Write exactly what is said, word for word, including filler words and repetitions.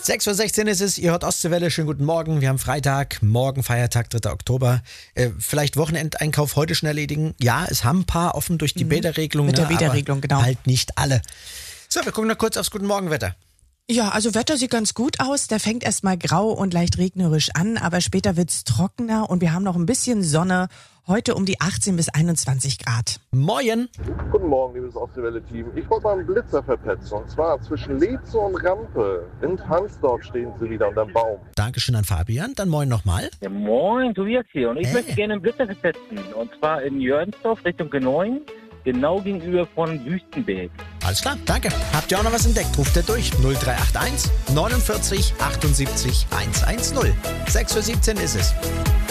sechs Uhr sechzehn ist es, ihr hört Ostseewelle, schönen guten Morgen. Wir haben Freitag, morgen Feiertag, dritter Oktober. Äh, vielleicht Wochenendeinkauf heute schon erledigen. Ja, es haben ein paar offen durch die mhm. Bäderregelung. Mit der ne, Bäderregelung, genau. Halt nicht alle. So, wir gucken noch kurz aufs Guten Morgen-Wetter. Ja, also Wetter sieht ganz gut aus. Der fängt erstmal grau und leicht regnerisch an, aber später wird's trockener und wir haben noch ein bisschen Sonne. Heute um die achtzehn bis einundzwanzig Grad. Moin! Guten Morgen, liebes Ostseewelle-Team. Ich wollte mal einen Blitzer verpetzen. Und zwar zwischen Leze und Rampe. In Hansdorf stehen sie wieder unterm Baum. Dankeschön an Fabian. Dann moin nochmal. Ja, moin, Tobias hier. Und ich Hey. möchte gerne einen Blitzer verpetzen. Und zwar in Jörnsdorf Richtung G neun, genau gegenüber von Wüstenberg. Alles klar, danke. Habt ihr auch noch was entdeckt? Ruft ihr durch. null drei acht eins neunundvierzig achtundsiebzig hundertzehn. sechs Uhr siebzehn ist es.